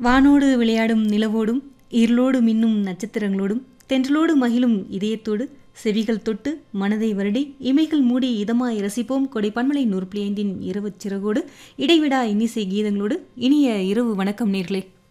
வானோடு விளையாடும் நிலவோடும் இருளோடு மின்னும் நட்சத்திரங்களோடும் தென்றலோடு மகிழும் இதயத்தோடு செவிகள் தொட்டு மனதை வருடி இமைகள் மூடி இதமாய் ரசிப்போம் கொடை பன்மலை 100.5 இரவு சிறகோடு இடைவிடா இன்னிசை கீதங்களோடு இனிய இரவு வணக்கம் நேர்களே.